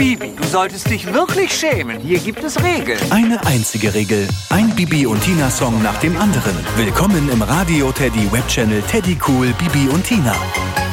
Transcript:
Bibi, du solltest dich wirklich schämen. Hier gibt es Regeln. Eine einzige Regel. Ein Bibi und Tina-Song nach dem anderen. Willkommen im Radio Teddy Webchannel Teddy Cool Bibi und Tina.